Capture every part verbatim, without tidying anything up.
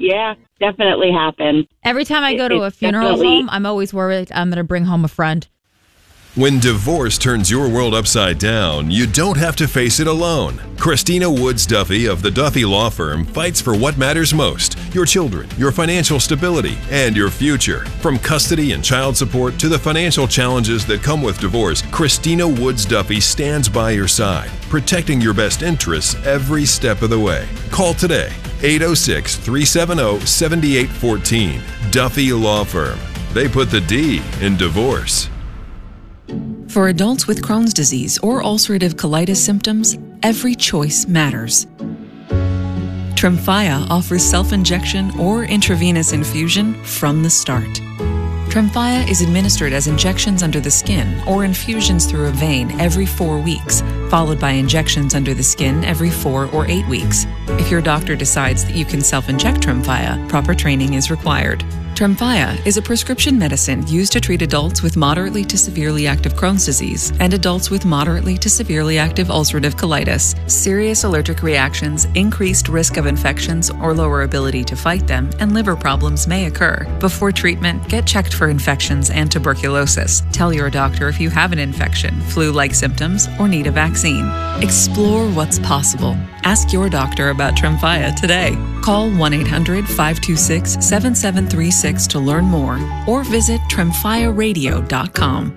Yeah, definitely happen. Every time I go It- to a it's funeral definitely- home, I'm always worried I'm going to bring home a friend. When divorce turns your world upside down, you don't have to face it alone. Christina Woods Duffy of the Duffy Law Firm fights for what matters most: your children, your financial stability, and your future. From custody and child support to the financial challenges that come with divorce, Christina Woods Duffy stands by your side, protecting your best interests every step of the way. Call today, eight oh six, three seven oh, seven eight one four. Duffy Law Firm. They put the D in divorce. For adults with Crohn's disease or ulcerative colitis symptoms, every choice matters. Tremfya offers self-injection or intravenous infusion from the start. Tremfya is administered as injections under the skin or infusions through a vein every four weeks, followed by injections under the skin every four or eight weeks. If your doctor decides that you can self-inject Tremfya, proper training is required. Tremfya is a prescription medicine used to treat adults with moderately to severely active Crohn's disease and adults with moderately to severely active ulcerative colitis. Serious allergic reactions, increased risk of infections or lower ability to fight them, and liver problems may occur. Before treatment, get checked for infections and tuberculosis. Tell your doctor if you have an infection, flu-like symptoms, or need a vaccine. Explore what's possible. Ask your doctor about Tremfya today. Call one eight hundred, five two six, seven seven three six to learn more or visit tremfya radio dot com.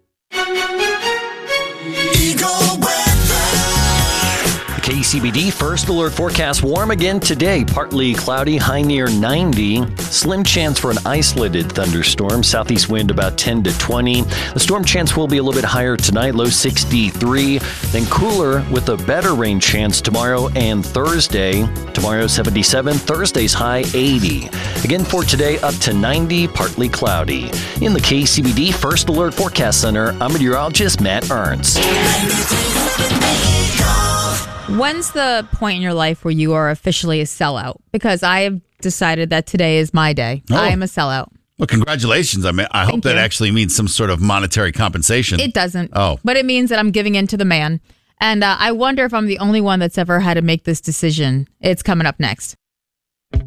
K C B D First Alert forecast: warm again today, partly cloudy, high near ninety. Slim chance for an isolated thunderstorm. Southeast wind about ten to twenty. The storm chance will be a little bit higher tonight, low sixty-three. Then cooler with a better rain chance tomorrow and Thursday. Tomorrow seventy-seven, Thursday's high eighty. Again for today, up to ninety, partly cloudy. In the K C B D First Alert Forecast Center, I'm meteorologist Matt Ernst. When's the point in your life where you are officially a sellout? Because I have decided that today is my day. Oh. I am a sellout. Well, congratulations. I mean, I hope Thank that you. actually means some sort of monetary compensation. It doesn't. Oh. But it means that I'm giving in to the man. And uh, I wonder if I'm the only one that's ever had to make this decision. It's coming up next.